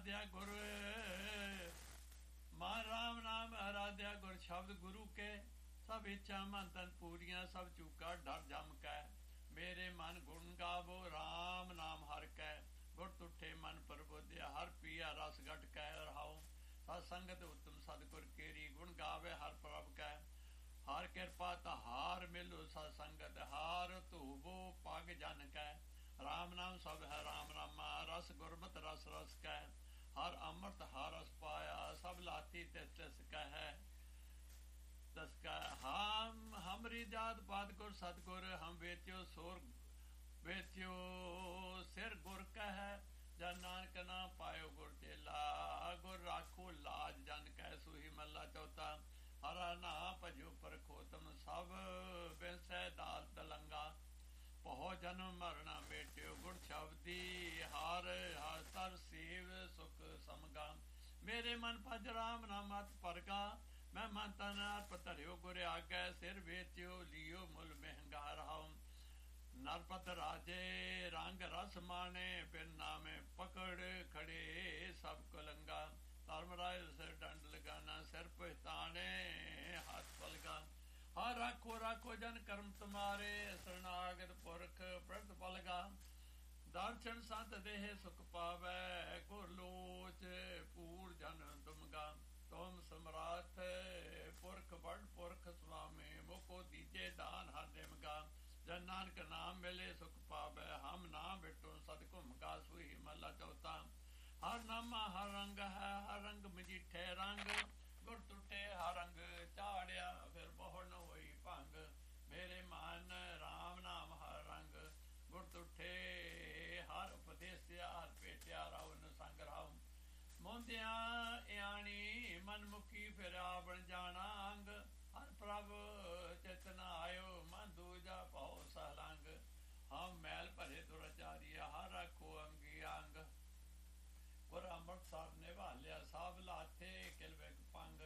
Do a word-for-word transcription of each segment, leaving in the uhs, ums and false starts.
आराध्या गुर मान राम नाम आराध्या गुर शब्द गुरु के सब इच्छा मन तन पूरियां सब चूका डर जम कै मेरे मन गुण गावो राम नाम हर कै गुर तुठे मन प्रबोध्या हर पिया रस गट कै रहाओ सत संगत उत्तम सतगुर केरी गुण गावे हर प्रभ कै हर कृपा तहार मिलो सत संगत हार धूबो पग जन कै राम नाम सब है राम रामा रस गुरमत रस रस कै हर अमृत हर रस पाया सब लाती तिस तिस कै है तस्का हम हमरी जात पात गुर सतगुर हम बेत्यो सोर बेत्यो सिर गुर कह जन नानक ना पायो गुर चेला गुर राखो लाज जन कह सुही मल्ला चौथा हरा ना भजो पर खोतम सब बिसै दाल दलंगा पहो जन्म मरना बेट्यो गुर शब्दी हार हर तर सेव सुख समगा मेरे मन भज राम नाम मत परगा मैं मन तन अर्प धरियो गुर आगे सिर बेच्यो लियो मुल महंगा रहाऊं नरपत राजे रंग रस माने बिन नामे पकड़ खड़े सब कुलंगा धर्मराज सिर डंड लगाना सिर पहताने हाथ पलगा हाँ राखो राखो जन कर्म तुम्हारे शरणागत पुरख प्रत पलगा दर्शन संत देह सुख पावै गुर लोच पूर जन तुमगा तुम सम्राट पुरख बड़ पुरख स्वामी मुको दीजे दान हर निमगा जन नानक नाम मिले सुख पावै हम नाम बिटो सद घुमगा सुही मल्ला चौथा हर नामा हर रंग है हर रंग मजीठे रंग गुर टुटे हर रंग चाड़िया फिर बहु न होई भंग मेरे मन राम नाम हर रंग गुर टुटे हर उपदेसिया हर पेटिया राव न संग राव मोंदिया यानी मनमुखी फिर बन जाना अंग हर प्रभ चेतना आयो मन दूजा पाओ सहलंग हम मैल भरे दुराचारी हर रखो अंगी अंग गुर अमृतसर निभालिया सब लाथे किलवेग पंग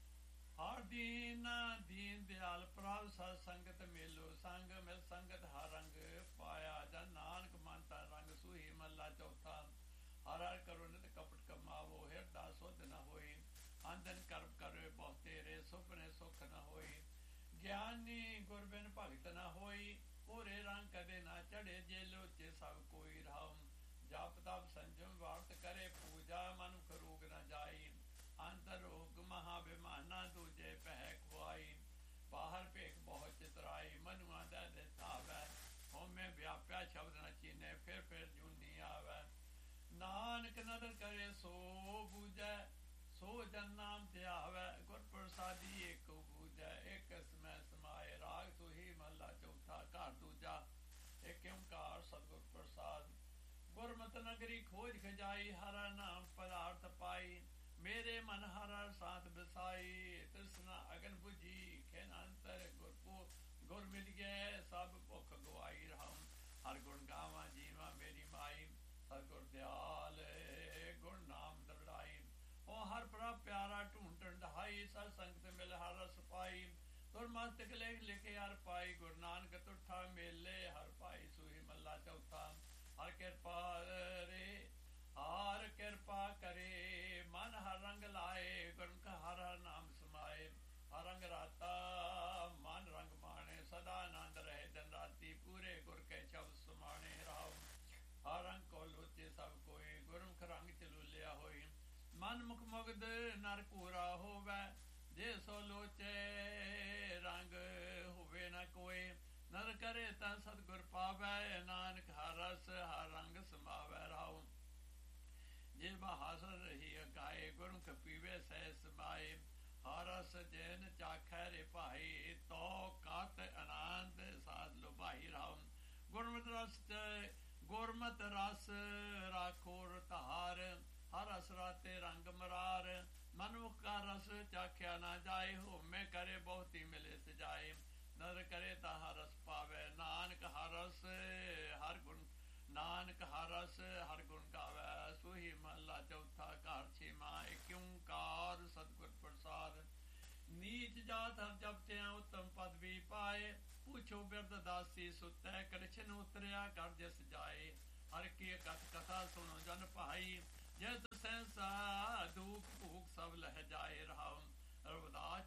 हर दीन दीन दयाल प्रभ सत संगत मेलो संग मिल संगत हर रंग पाया जन नानक मन तन रंग सुही मल्ला चौथा हर हर करो नित कपट कमावो हिरदा सुध न होई अंधन कर्म करे बहुत तेरे सुपने सुख न होई ज्ञानी गुर बिन भगत न होई ओरे रंग कदे न चढ़े जे लोचे सब कोई राम जप तप संजम वार्त करे पूजा मनुख रोग न जाई अंतर रोग महाभिमाना दूजे पह खुआई बाहर भेख बहुत चितराई मनुआ दे देतावै होमे व्याप्या शब्द न चीने फिर फिर जूनी आवे नानक नदर करे सो बूझै सो जन नाम ध्यावै गुर प्रसादी एक बूझै एक समय समाए राग सुही महला चौथा घर दूजा एक ओंकार सतगुर प्रसाद गुरमत नगरी खोज खजाई हरा नाम पदार्थ पाई मेरे मन हर हर साथ बसाई तृष्णा अगन बुझी खेन अंतर गुर को गुर मिल गए सब भुख गवाई राम हर गुण गावा जीवा मेरी माई सतगुर दयाल गुण नाम दरड़ाई ओ हर प्रभ प्यारा ढूंढन ढाई सत संगत मिल हर रस पाई तुर मस्तक लेख लिखे हर पाई गुरु नानक तुठा मेले हर पाई सुही मल्ला चौथा हर कृपा रे हर कृपा करे मन हर रंग लाए गुरु का हर हर नाम समाए हर रंग राता मन रंग माने सदा आनंद रहे दिन राती पूरे गुर के शब्द समाने राव हर रंग को लोचे सब कोई गुरमुख रंग चलूलिया होई मन मुख मुग्ध नर पूरा होवै जे सो लोचे रंग होवे न कोई नर करे ता सतगुर पावै नानक हर रस हर रंग समावै राव जे बहासर रही गाए गुरमुख पीवे सह समाए हर रस जैन चाखै रे भाई तो कात आनंद साध लो भाई राव गुरमत रस गुरमत रस राखो तार हर रस राते रंग मरार मनुख का रस चाख्या ना जाए होमे करे बहुती मिले सजाए नर करे ता हर रस पावे नानक हर रस हर गुण नानक हर रस हर गुण गावे सुही महला चौथा घर छेमा एक ओंकार सतगुर प्रसाद नीच जात हर जपते उत्तम पद भी पाए पूछो बिरद दासी सुतै कृष्ण उतरिया कर जस जाए हर की कथ कथा सुनो जन भाई जय तुसैं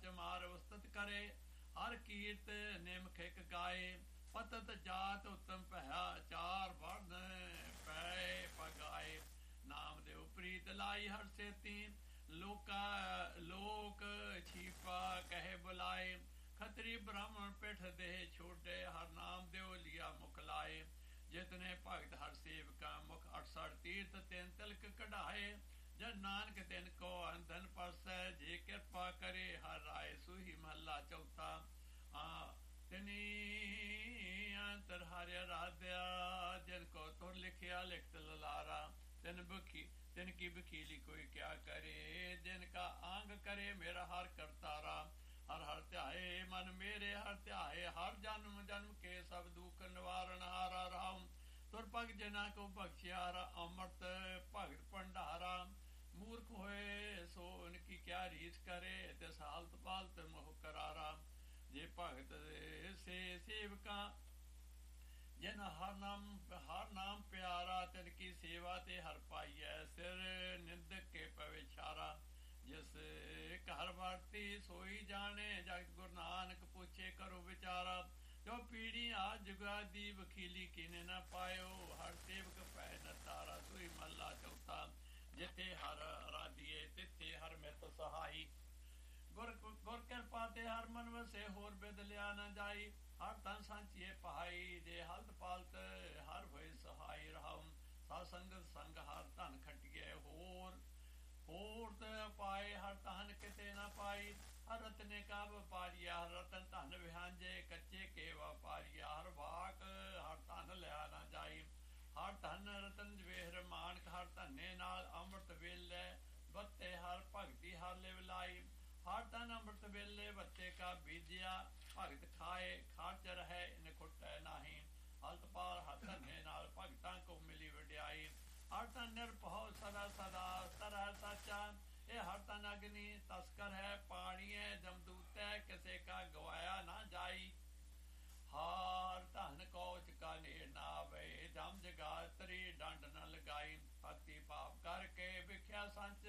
ਮਾਰ ਉਸਤਤ ਕਰੇ, ਹਰ ਕੀਰਤ ਨਿਮਖ ਇਕ ਗਾਏ, ਪਤਤ ਜਾਤ ਉਤਮ ਭਇਆ, ਚਾਰ ਵਰਨ ਪੈ ਪਗਾਏ। ਨਾਮ ਦੇਉ ਪ੍ਰੀਤ ਲਾਈ ਹਰ ਸੇਤੀ, ਲੋਕਾ ਲੋਕ ਛੀਪਾ ਕਹਿ ਬੁਲਾਏ, ਖਤਰੀ ਬ੍ਰਾਹਮਣ ਪਿੱਠ ਦੇ ਛੋਡੇ, ਹਰ ਨਾਮ ਦਿਓ ਲਿਆ ਮੁਖ ਲਾਏ। ਜਿਤਨੇ ਭਗਤ ਹਰ ਸੇਵਕਾ, ਮੁਖ ਅਠਸਠ ਤੀਰਥ ਤਿੰਨ ਤਿਲਕ ਕਢਾਏ, ਜਨ ਨਾਨਕ ਤਿਨ ਕੋ ਅੰਧਨ ਪਰਸੈ, ਜੇ ਕਿਰਪਾ ਕਰੇ ਹਰ ਰਾਏ। ਸੂਹੀ ਮਹੱਲਾ ਚੌਥਾ। ਆ ਤਿਨੀ ਅੰਤਰ ਹਰਿ ਅਰਾਧਿਆ, ਜਿਨ ਕੋ ਤੁਰ ਲਿਖਿਆ ਲਿਖਤ ਲਲਾਰਾ, ਤਿਨ ਬਖੀ ਤਿਨ ਕੀ ਬਖੀਲੀ ਕੋਈ ਕਿਆ ਕਰੇ, ਜਿਨ ਕਾ ਆਂਗ ਕਰੇ ਮੇਰਾ ਹਰ ਕਰਤਾਰਾ। ਹਰ ਹਰ ਧਿਆਏ ਮਨ ਮੇਰੇ ਹਰ ਧਿਆਏ, ਹਰ ਜਨਮ ਜਨਮ ਕੇ ਸਭ ਦੁਖ ਨਿਵਾਰਨ ਹਾਰਾ ਰਾਮ। ਤੁਰ ਭਗ ਜਿਨਾ ਕੋ ਬਖਸ਼ਿਆਰਾ, ਅੰਮ੍ਰਿਤ ਭਗਤ ਭੰਡਾਰਾ। ਮੂਰਖ ਹੋਏ ਸੋ ਇਨਕੀ ਕਿਆ ਰੀਸ ਕਰੇ, ਤਿਸ ਹਾਲਤ ਪਾਲਤ ਮੋਹ ਕਰਾਰਾ। ਜੇ ਭਗਤ ਸੇ ਸੇਵਕਾ, ਜਿਨ ਹਰ ਨਾਮ ਹਰ ਨਾਮ ਪਿਆਰਾ, ਤਿਨ ਕੀ ਸੇਵਾ ਤੇ ਹਰ ਪਾਈਐ, ਸਿਰ ਨਿੰਦਕ ਕੇ ਪਵੇ ਛਾਰਾ। ਜਿਸ ਘਰ ਵਰਤੀ ਸੋਈ ਜਾਣੇ, ਜਗਤ ਗੁਰੂ ਨਾਨਕ ਪੁੱਛੇ ਕਰੋ ਵਿਚਾਰਾ। ਜੋ ਪੀੜੀ ਆ ਜੁਗਾ ਦੀ ਵਕੀਲੀ ਕਿਨੇ ਨਾ ਪਾਇਓ, ਹਰ ਸੇਵਕ ਪੈ ਨ ਤਾਰਾ। ਸੋਈ ਮਹੱਲਾ ਚੌਥਾ। ਜਿੱਥੇ ਹਰ ਅਰਾਧੀਏ ਤਿੱਥੇ ਹਰ ਮਿਤ ਸਹਾਈ, ਗੁਰ ਗੁਰ ਕਿਰਪਾ ਤੇ ਹਰ ਮਨ ਵਸੇ, ਹੋਰ ਬਿਦ ਲਿਆ ਨਾ ਜਾਈ। ਹਰ ਤਨ ਸਾਂਚੀਏ ਪਹਾਈ, ਜੇ ਹਲਤ ਪਾਲਤ ਹਰ ਹੋਏ ਸਹਾਈ ਰਹਾਉ। ਸਾ ਸੰਗਤ ਸੰਗ ਹਰ ਧਨ ਖਟੀਏ, ਹੋਰ ਹੋਰ ਤੇ ਪਾਏ ਹਰ ਧਨ ਕਿਤੇ ਨਾ ਪਾਈ। ਹਰ ਰਤਨੇ ਕਾ ਵਪਾਰੀਆ, ਹਰ ਰਤਨ ਧਨ ਵਿਹਾਂਜੇ, ਕੱਚੇ ਕੇ ਵਪਾਰੀਆ। ਹਰ ਵਾਕ ਹਰ ਧਨ ਲਿਆ ਨਾ ਜਾਈ, ਹਰ ਧਨ ਰਤਨ ਵੇਹਰ ਮਾਨਕ। ਹਰ ਧਨੇ ਨਾਲ ਅੰਮ੍ਰਿਤ ਵੇਲੇ, ਬੱਤੇ ਹਰ ਭਗਤੀ ਹਰ ਲਿਵ ਲਾਈ। ਹਰ ਧਨ ਅੰਮ੍ਰਿਤ ਵੇਲੇ ਬੱਤੇ ਕਾ ਬੀਜਿਆ, ਭਗਤ ਖਾਏ ਖਰਚ ਰਹੇ ਨਿਖੁੱਟੈ ਨਾਹੀ। ਹਲਤ ਪਾਲ ਹਰ ਧਨੇ ਨਾਲ ਭਗਤਾਂ ਕੋ ਮਿਲੀ ਵਡਿਆਈ। ਹਰ ਧਨ ਨਿਰਭਉ ਸਦਾ ਸਦਾ ਤਰਹਿ ਸਾਚਾ, ਇਹ ਹਰ ਧਨ ਅਗਨੀ ਤਸਕਰ ਹੈ, ਪਾਣੀਏ ਜਮਦੂਤੈ, ਕਿਸੇ ਕਾ ਗਵਾਇਆ ਨਾ ਜਾਈ। ਹਰ ਧਨ ਕੌਚ ਕਾ ਨੇੜ ਨਾ ਆਵੇ, ਜਮ ਜਗਾਤਰੀ ਡੰਡ ਨ ਲਗਾਈ। ਭਗਤੀ ਪਾਪ ਕਰਕੇ ਵਿਖਿਆ ਸੰਚ,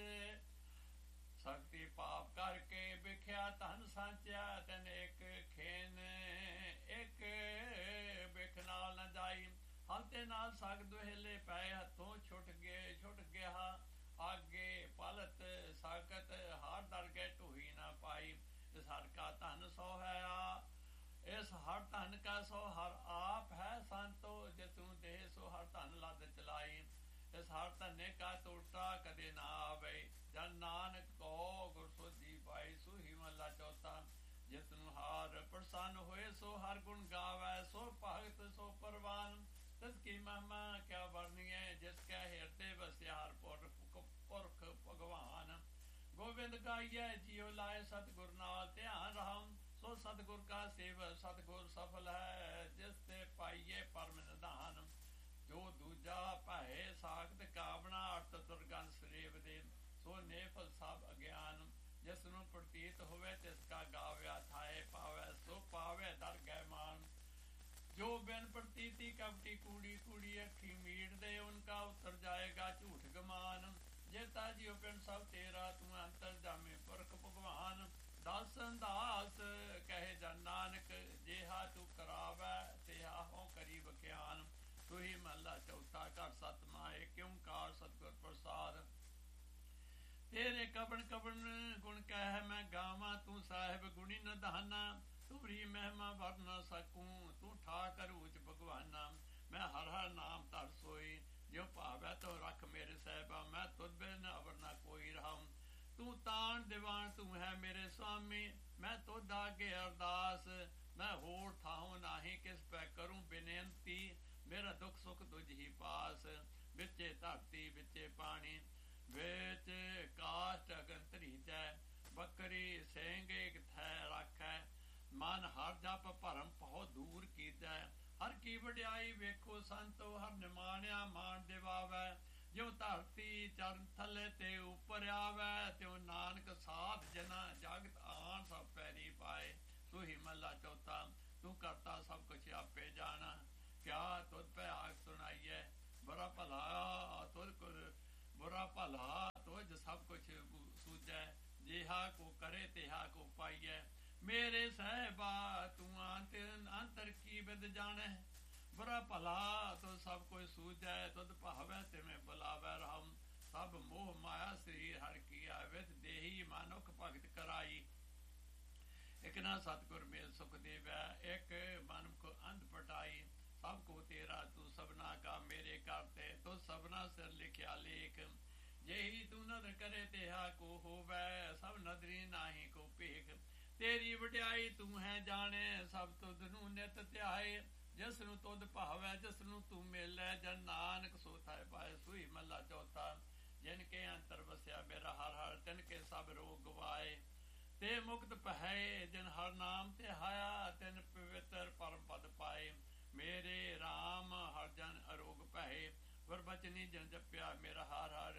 ਸ਼ਕਤੀ ਪਾਪ ਕਰਕੇ ਵਿਖਿਆ ਧਨ ਸਾਂਚਿਆ। ਤੈਨ ਇੱਕ ਖੇਨ ਇੱਕ ਬਿਖ ਨਾਲ ਨ ਜਾਈ। ਹਲਤੇ ਨਾਲ ਸਗ ਦੁਹੇਲੇ ਪਏ, ਹੱਥੋਂ ਛੁੱਟ ਗਏ ਛੁੱਟ ਗਿਆ ਆਗੇ। ਪਲਤ ਸਾਕਤ ਹਰ ਦਰ ਗਏ ਢੋਈ ਨਾ ਪਾਈ। ਇਸ ਹਰ ਕਾ ਧਨ ਸੋ ਹੈ ਆ, ਇਸ ਹਰ ਧਨ ਕਾ ਸੋ ਹਰ ਆਪ ਹੈ ਸੰਤੋ। ਜਿਸਨੂੰ ਦੇਹ ਸੋ ਹਰ ਧਨ ਲੱਦ ਚਲਾਈ। ਇਸ ਹਰ ਧਨੇ ਕਾ ਟੋਟਾ ਕਦੇ ਨਾ ਆਵੇ, ਜਨ ਨਾਨਕ ਕੋ ਗੁਰ ਸੋਝੀ ਪਾਈ। ਸੂਹੀ ਮਹੱਲਾ ਚੌਥਾ। ਜਿਸਨੂੰ ਹਰ ਪ੍ਰਸੰਨ ਹੋਏ ਸੋ ਹਰ ਗੁਣ ਗਾਵੈ, ਸੋ ਭਗਤ ਸੋ ਪਰਵਾਨ। ਤਿਸ ਕੀ ਮਹਿਮਾ ਕਿਆ ਵਰਨੀਐ, ਜਿਸ ਕੈ ਹਿਰਦੇ ਵਸਿਆ ਹਰ ਪੁਰਖ ਪੁਰਖ ਭਗਵਾਨ। ਗੋਬਿੰਦ ਗਾਈਐ ਜਿਉ ਲਾਏ, ਸਤਿਗੁਰ ਨਾਲ ਧਿਆਨ ਰਹਾਉ। ਸੋ ਸਤਿਗੁਰ ਕਾ ਸੇਵ ਸਤਿਗੁਰ ਸਫਲ ਹੈ, ਜਿਸ ਤੇ ਪਾਈਏ ਪਰਮ ਨਿਧਾਨ। ਜੋ ਦੂਜਾ ਭਏ ਸਾਖਤ ਕਾਵਣਾ, ਅਰਥ ਦੁਰਗੰਧ ਸਰੇਵ ਦੇ। ਸੋ ਨੇਫਲ ਸਭ ਅਗਿਆਨ, ਜਿਸ ਨੂੰ ਪ੍ਰਤੀਤ ਹੋਵੇ ਤਿਸ ਕਾ ਗਾਵਿਆ ਥਾਏ ਪਾਵੈ। ਸੋ ਪਾਵੈ ਦਰ ਗੈ ਮਾਨ, ਜੋ ਬਿਨ ਪ੍ਰਤੀਤੀ ਕਪਟੀ ਕੂੜੀ ਕੂੜੀ ਅੱਖੀ ਮੀਟ ਦੇ। ਉਨਕਾ ਉਤਰ ਜਾਏਗਾ ਝੂਠ ਗਮਾਨ। ਜੇਤਾ ਜਿਉ ਪਿੰਡ ਸਭ ਤੇਰਾ, ਤੂੰ ਅੰਤਰ ਜਾਮੇ ਪੁਰਖ ਭਗਵਾਨ। ਦਸ ਅੰਦਾਸ ਕਹੇ ਜਨ ਨਾਨਕ, ਜੇਹਾ ਤੂੰ ਕਰਾਵੈ ਤੇਹਾ ਹੋਂ ਕਰੀ ਬਖਿਆਨ। ਸੂਹੀ ਮਹੱਲਾ ਚੌਥਾ। ਘਰ ਸਤਿਮਾ ਏਕ ਓੰਕਾਰ ਸਤਿਗੁਰ ਪ੍ਰਸਾਦ। ਤੇਰੇ ਕਬਣ ਕਬਣ ਗੁਣ ਕਹਿ ਮੈਂ ਗਾਵਾਂ, ਤੂੰ ਸਾਹਿਬ ਗੁਣੀ ਨਿਧਾਨਾ। ਤੁਮਰੀ ਮਹਿਮਾ ਵਰ ਨ ਸਕੂੰ, ਤੂੰ ਠਾਕਰ ਊਚ ਭਗਵਾਨਾ। ਮੈਂ ਹਰ ਹਰ ਨਾਮ ਧਰ ਸੋਈ, ਜਿਉ ਭਾਵੈ ਤੋ ਰਖ ਮੇਰੇ ਸਾਹਿਬਾ। ਮੈਂ ਤੁਧ ਬਿਨ ਅਵਰ ਨਾ ਕੋਈ ਰਹਾਉ, ਤੂੰ ਤਾਣ ਦੀਵਾਨ ਤੂੰ ਹੈ ਮੇਰੇ ਸੁਆਮੀ। ਮੈਂ ਤੁਧ ਆਗੇ ਅਰਦਾਸ, ਮੈਂ ਹੋਰ ਥਾਉ ਨਾਹੀ ਕਿਸ ਪੈ ਕਰੂੰ ਬੇਨਤੀ। ਮੇਰਾ ਦੁੱਖ ਸੁਖ ਤੁਝ ਹੀ ਪਾਸ, ਵਿੱਚੇ ਧਰਤੀ ਵਿੱਚੇ ਪਾਣੀ। ਵਿੱਚ ਕਾਸ਼ਟ ਅਗਨ ਧਰੀਜੈ, ਬੱਕਰੀ ਸਿੰਘ ਇਕ ਥੈ ਰਾਖੈ। ਮਨ ਹਰ ਜਪ ਭਰਮ ਭਉ ਦੂਰ ਕੀਜੈ। ਹਰ ਕੀ ਵਡਿਆਈ ਵੇਖੋ ਸੰਤੋ, ਹਰ ਨਿਮਾਣਿਆ ਮਾਣ ਦਿਵਾਵੈ। ਜਿਉ ਧਰਤੀ ਚਰਨ ਥੱਲੇ ਤੇ ਉੱਪਰ ਆਵੈ, ਤਿਉ ਨਾਨਕ ਸਾਧ ਜਨਾ ਜਗਤ ਆਣ ਸਭ ਪੈਰੀ ਪਾਏ। ਸੂਹੀ ਮਹੱਲਾ ਚੌਥਾ। ਤੂੰ ਕਰਤਾ ਸਭ ਕੁਛ ਆਪੇ ਜਾਣਾ, ਕਿਆ ਤੁਧ ਪੈ ਆਖ ਸੁਣਾਈਐ। ਬੁਰਾ ਭਲਾ ਤੁਧ ਕੁਰ ਬੁਰਾ ਭਲਾ ਤੁਝ ਸਭ ਕੁਛ ਸੂਝੈ। ਜਿਹਾ ਕੋ ਕਰੇ ਤਿਹਾ ਕੋ ਪਾਈਐ। ਮੇਰੇ ਸਹਿਬਾ ਤੂੰ ਅੰਤਰ ਕੀ ਬਿਦ ਜਾਣੈ। ਬੁਰਾ ਭਲਾ ਤੋ ਸਭ ਕੋਈ ਸੂਝੈ। ਤੁਧ ਭਾਵੈ ਤਿਵੇਂ ਬੁਲਾਵੈ ਰਾਮ। ਸਭ ਮੋਹ ਮਾਇਆ ਸਰੀਰ ਹਰ ਕੀਆ। ਵਿਦ ਦੇਹੀ ਮਾਨੁਖ ਭਗਤ ਕਰਾਈ। ਇਕ ਨਾ ਸਤਿਗੁਰ ਮੇਲ ਸੁਖ ਦੇਵੈ। ਇਕ ਮਨੁਖ ਅੰਧ ਪਟਾਈ। ਸਭ ਕੋ ਤੇਰਾ ਤੂੰ ਸਭਨਾ ਕਾ। ਮੇਰੇ ਘਰ ਤੇ ਤੂੰ ਸਭਨਾ ਸਿਰ ਲਿਖਿਆ ਲੇਖ। ਜਿਹੀ ਤੂੰ ਨਦਰ ਕਰੇ ਤਿਹਾ ਕੋ ਹੋਵੈ। ਸਭ ਨਦਰੀ ਨਾਹੀ ਕੋ ਭੇਖ। ਤੇਰੀ ਵਡਿਆਈ ਤੂੰ ਹੈ ਜਾਣੇ। ਸਭ ਤੁਧ ਨੂੰ ਨਿਤ ਧਿਆਏ। ਜਿਸ ਨੂੰ ਤੁਧ ਭਾਵੈ ਜਿਸ ਨੂੰ ਤੂੰ ਮੇਲੈ। ਜਨ ਨਾਨਕ ਸੋ ਥਾਇ ਪਾਏ। ਸੂਈ ਮਹਲਾ ਚੌਥਾ। ਜਿਨ ਕੇ ਅੰਤਰ ਵਸਿਆ ਮੇਰਾ ਹਰ ਹਰ। ਤਿਨ ਕੇ ਸਭ ਰੋਗ ਗਵਾਏ। ਤੇ ਮੁਕਤ ਪਹਿ ਜਿਨ ਹਰ ਨਾਮ ਤੇ ਹਾਇਆ। ਤਿਨ ਪਵਿੱਤਰ ਪਰਮ ਪਦ ਪਾਏ। ਮੇਰੇ ਰਾਮ ਹਰ ਜਨ ਅਰੋਗ ਭਏ। ਗੁਰ ਬਚਨੀ ਜਨ ਜਪਿਆ ਮੇਰਾ ਹਰ ਹਰ।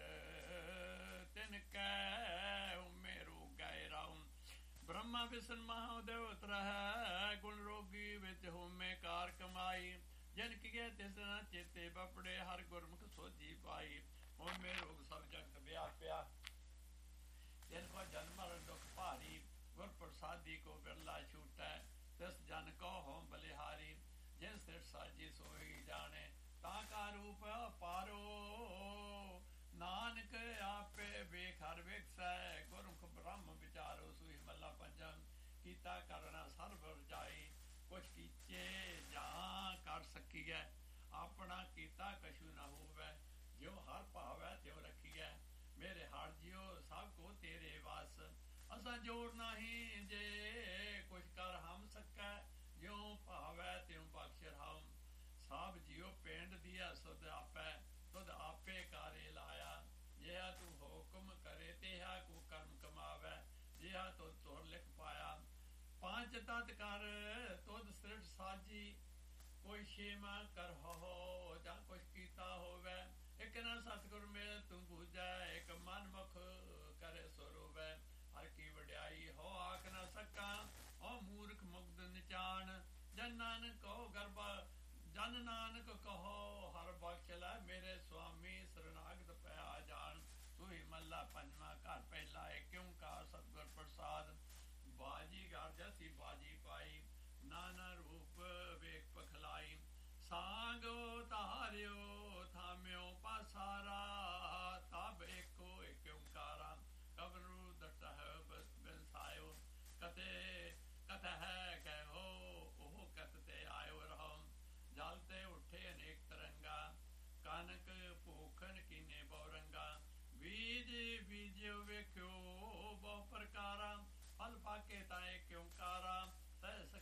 ਤਿਨ ਕੈ ਉਮੇ ਰੋਗ ਗਏ ਰਾਮ। ਬ੍ਰਹਮਾ ਵਿਸ਼ਨ ਮਹਾਦੇਵ ਤਰਹਿ। ਗੁਣ ਰੋਗੀ ਵਿੱਚ ਹੋਮੇ ਕਾਰ ਕਮਾਈ। ਜਿਨ ਕੀਏ ਤਿਸ ਨ ਚੇਤੇ ਬਪੜੇ। ਹਰ ਗੁਰਮੁਖ ਸੋਝੀ ਪਾਈ। ਹੋਮੇ ਰੋਗ ਸਭ ਜਗਤ ਵਿਆਪਿਆ। ਜਿਨ ਕੋ ਜਨਮ ਮਰਨ ਦੁਖ ਭਾਰੀ। ਗੁਰ ਪ੍ਰਸਾਦੀ ਕੋ ਬਿਰਲਾ ਛੂਟੈ। ਤਿਸ ਜਨ ਕੋ ਹੋਂ ਬਲਿਹਾਰੀ। ਜਿਨ ਸਿਰ ਸਾਜੀ ਸੋਈ ਜਾਣੇ। ਤਾਂ ਕਾ ਰੂਪ ਪਾਰੋ। ਨਾਨਕ ਆਪੇ ਵੇਖ ਹਰ ਵੇਖਸੈ। ਗੁਰਮੁਖ ਬ੍ਰਹਮ ਵਿਚਾਰੋ। ਸੂਈ ਮਹਲਾ ਪੰਚਮ। ਕੀਤਾ ਕਰਨਾ ਸਰਬ ਰਜਾਈ। ਕੁਛ ਕੀਚੇ ਜਾਂ ਕਰ ਸਕੀਐ। ਆਪਣਾ ਕੀਤਾ ਕਛੂ ਨਾ ਹੋਵੈ। ਜਿਉ ਹਰ ਭਾਵੈ ਤਿਉ ਰਖੀਐ। ਮੇਰੇ ਹਰ ਜਿਉ ਸਭ ਕੋ ਤੇਰੇ ਵਸ। ਅਸਾਂ ਜੋੜ ਨਾਹੀਂ ਜੇ ਕੁਛ ਕਰ ਹਮ ਸਕੈ। ਜਿਉ ਭਾਵੈ ਤਿਉ ਬਖਸ਼ ਰਾਮ। ਸਭ ਜਿਉ ਪਿੰਡ ਦੀਆ ਸੁਧ ਆਪੈ। ਤੁਧ ਆਪੇ ਕਾਰੇ ਲਾਇਆ। ਜਿਹਾ ਤੂੰ ਹੁਕਮ ਕਰੇ ਤਿਹਾ ਕੋ ਕਰਮ ਕਮਾਵੈ। ਜਿਹਾ ਤੁਧ ਤੁਰ ਲਿਖ ਪਾਇਆ। ਪੰਜ ਤਤ ਕਰ ਤੁਧ ਸ੍ਰਿਸ਼ਟ ਸਾਜੀ। ਕੋਈ ਛੇਵਾਂ ਕਰਹੁ ਜਾਂ ਕੁਛ ਕੀਤਾ ਹੋਵੈ। ਇਕ ਨਾ ਸਤਿਗੁਰ ਮੇਲ ਤੂੰ ਬੂਝੈ। ਇਕ ਮਨ ਮੁਖ ਕਰੇ ਸੋ ਰੋਵੈ। ਹਰ ਕੀ ਵਡਿਆਈ ਹੋ ਆਖ ਨਾ ਸਕਾਂ। ਹੋ ਮੂਰਖ ਮੁਗਧ ਨਿਚਾਨ। ਜਨ ਨਾਨਕ ਕਹੋ ਗਰਬਾ ਜਨ ਨਾਨਕ ਕਹੋ ਹਰ ਬਖਸ਼ ਲੈ। ਮੇਰੇ ਸੁਆਮੀ ਸਰਨਾਗਤ ਪਿਆ ਜਾਣ। ਸੂਈ ਮਹਲਾ ਪੰਜਵਾਂ। ਘਰ ਪਹਿਲਾ ਏਕ ਓੰਕਾਰ ਸਤਿਗੁਰ ਪ੍ਰਸਾਦ। ਬਾਜੀ ਘਰ ਜੈਸੀ ਬਾਜੀ ਪਾਈ। ਨਾਨਾ ਰੂਪ ਵੇਖ ਪਖਲਾਈ। ਸਾਂਗ ਧਾਰਿਓ ਥਾਮਿਓ ਪਾਸਾਰਾ। ਤਬ ਏਕੋ ਏਕ ਓੰਕਾਰਾ। ਕਬਰੂ ਦਟਹਿ ਬਿਨਸਾਇਓ। ਕਤੇ ਕਤਹਿ ਕਹਿਓ ਉਹ ਕਤ ਤੇ ਆਇਓ ਰਹੋ। ਜਲ ਤੇ ਉੱਠੇ ਅਨੇਕ ਤਰੰਗਾ। ਕਨਕ ਭੂਖਨ ਕੀਨੇ ਬੌਰੰਗਾ। ਬੀਜ ਬੀਜਿਓ ਵੇਖਿਓ ਬਹੁ ਪ੍ਰਕਾਰਾ। ਫਲ ਪਾਕੇ ਤਾਂ ਏਕ ਓੰਕਾਰਾ। ਸਹਿਸ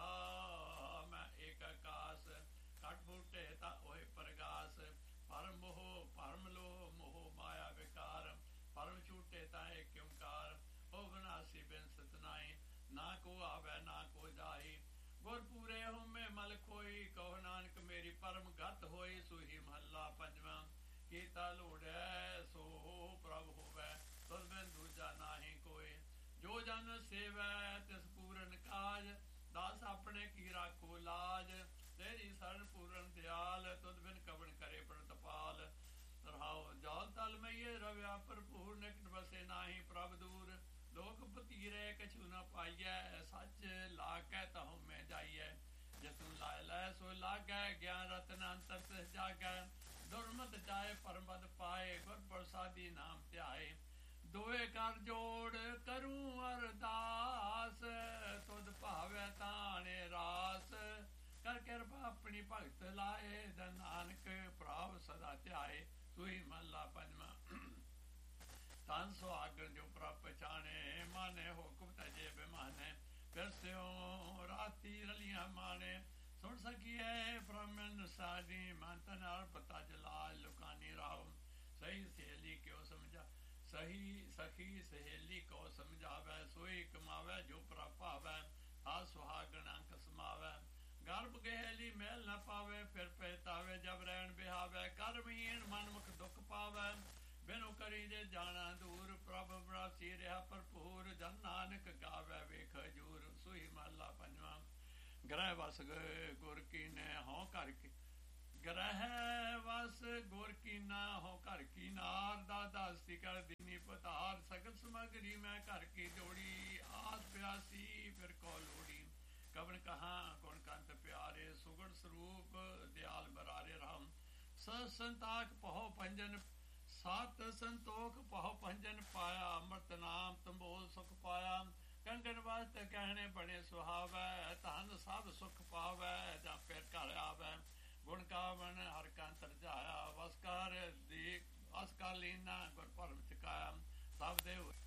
ਕਟਾ ਮੈਂ ਏਕ ਆਕਾਸ। ਕਟ ਬੂਟੇ ਤਾਂ ਓਏ ਪ੍ਰਗਾਸ। ਪਰਮ ਮੋਹ ਪਰਮ ਲੋਹ ਮੋਹ ਮਾਇਆ ਵਿਕਾਰ। ਪਰਮ ਛੂਟੇ ਤਾਂ ਏਕ ਓੰਕਾਰ। ਹੋ ਵਿਨਾਸੀ ਬਿਨ ਸਤਨਾਈ। ਨਾ ਕੋ ਆਵੈ ਨਾ ਕੋ ਜਾਈ। ਗੁਰ ਪੂਰੇ ਹੋਮੇ ਮਲ ਖੋਈ। ਕਹੋ ਨਾਨਕ ਮੇਰੀ ਪਰਮ ਗਤ ਹੋਈ। ਸੂਈ ਮਹੱਲਾ ਪੰਜਵਾਂ। ਕੀਤਾ ਲੋੜੈ ਸੋ ਪ੍ਰਭ ਹੋਵੈ। ਤੁਧ ਬਿਨ ਦੂਜਾ ਨਾਹੀ ਕੋਇ। ਜੋ ਜਨ ਸੇਵੈ ਤਿਸ ਪੂਰਨ ਕਾਜ। ਦਾਸ ਆਪਣੇ ਕੀ ਰਾਖੋ ਲਾਜ। ਤੇਰੀ ਸਰਣ ਪੂਰਨ ਦਿਆਲ। ਤੁਧ ਬਿਨ ਕਵਣ ਕਰੇ ਪ੍ਰਤਪਾਲ। ਰਹਾਉ ਜਲ ਤਲ ਮਈਏ ਰਵਿਆ ਭਰਪੂਰ। ਨਿਕਟ ਬਸੇ ਨਾਹੀ ਪ੍ਰਭ ਦੂਰ। ਲੋਕ ਪਤੀਰੇ ਕਛੂ ਨ ਪਾਈਐ। ਸੱਚ ਲਾਗੈ ਤਹੁ ਮੈਂ ਜਾਈਐ। ਜੇ ਤੂੰ ਲਾਇ ਲੈ ਸੋ ਲਾਗੈ। ਗਿਆਨ ਰਤਨ ਅੰਤਰ ਤਿਸ ਜਾਗੈ। ਦੁਰਮਤ ਜਾਏ ਪਰਮ ਪਦ ਪਾਏ। ਗੁਰ ਪ੍ਰਸਾਦੀ ਨਾਮ ਧਿਆਏ। ਦੋਏ ਕਰ ਜੋੜ ਕਰੂੰ ਅਰਦਾਸ। ਤੁਧ ਭਾਵੈ ਤਾਣੇ ਰਾਸ। ਕਰ ਕਿਰਪਾ ਆਪਣੀ ਭਗਤ ਲਾਏ। ਧਨ ਨਾਨਕ ਪ੍ਰਭ ਸਦਾ ਧਿਆਏ। ਸੂਈ ਮਹਲਾ ਪੰਜਵਾਂ। ਤਨ ਸੁਹਾਗਣ ਜੋ ਪ੍ਰਭ ਪਛਾਣੇ। ਮਾਨੇ ਹੁਕਮ ਤਜੇ ਬਿਮਾਨੇ। ਫਿਰ ਸਿਉ ਰਾਤੀ ਰਲੀਆਂ ਮਾਣੇ। ਸੁਣ ਸਕੀਏ ਬ੍ਰਹਮਣ ਸਾਡੀ। ਮਨ ਤਨ ਅਰਪ ਤਜ ਲਾਜ ਲੁਕਾਨੀ ਰਾਵ। ਸਹੀ ਸਹੇਲੀ ਕਿਉ ਸਮਝਾ। ਸਹੀ ਸਖੀ ਸਹੇਲੀ ਕੋ ਸਮਝਾਵੈ। ਸੋਈ ਕਮਾਵੈ ਜੋ ਪ੍ਰਭ ਭਾਵੈ। ਆ ਸੁਹਾਗਣ ਅੰਕ ਸਮਾਵੈ। ਗਰਭ ਗਹਿਲੀ ਮਹਿਲ ਨ ਪਾਵੇ। ਫਿਰ ਪਹਿਤਾਵੇ ਜਬ ਰਹਿਣ ਬਿਹਾਵੈ। ਕਰਮਹੀਣ ਮਨਮੁਖ ਦੁਖ ਪਾਵੈ। ਬਿਨੁ ਕਰੀ ਜੇ ਜਾਣਾ ਦੂਰ। ਪ੍ਰਭ ਬਰਾਸੀ ਰਿਹਾ ਭਰਪੂਰ। ਜਨ ਨਾਨਕ ਗਾਵੈ ਵੇਖ ਹਜੂਰ। ਸੂਈ ਮਹਲਾ ਪੰਜਵਾਂ। ਗ੍ਰਹਿ ਵਸ ਗੁਰ ਕੀਨੇ ਹਉ ਘਰ ਕੀ। ਗ੍ਰਹਿ ਵਸ ਗੁਰ ਕੀਨਾ ਹਉ ਘਰ ਕੀ ਨਾਰ। ਦਾਦਾ ਹਸਤੀ ਕਰ ਦੀਨੀ ਦੀਨੀ ਪਤਾਰ ਸਗਲ ਸਮਗਰੀ ਮੈਂ ਘਰ ਕੀ ਜੋੜੀ ਆਸ ਪਿਆਸੀ ਫਿਰ ਕੋ ਲੋੜੀ ਕਵਨ ਕਹਾਂ ਗੁਣ ਕੰਤ ਪਿਆਰੇ ਸੁਗੜ ਸਰੂਪ ਦਿਆਲ ਬਰਾਰੇ ਰਾਮ ਸ ਸੰਤਾਖ ਪਹੁ ਪੰਜਨ ਸਤ ਸੰਤੋਖ ਪਹੁ ਪੰਜਨ ਪਾਇਆ ਅੰਮ੍ਰਿਤ ਨਾਮ ਤੰਬੋਲ ਸੁਖ ਪਾਇਆ ਕੰਗਣ ਵਾਸਤੇ ਕਹਿਣੇ ਬਣੇ ਸੁਹਾਵੈ ਧਨ ਸਭ ਸੁਖ ਪਾਵੈ ਜਾਂ ਫਿਰ ਘਰ ਆਵੈ ਗੁਣ ਕਾਵਨ ਹਰ ਕੰਤਰ ਜਾਇਆ ਵਸਕਾਰ ਦੀ ਵਸਕਾਰ ਲੀਨਾ ਗੁਰ ਭਰਮ ਚਕਾਇਆ ਸਭ ਦੇ